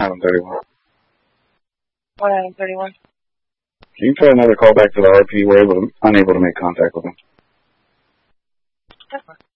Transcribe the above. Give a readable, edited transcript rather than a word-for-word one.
Item 31. What item 31? Can you try another call back to the RP? We're unable to make contact with them. Definitely.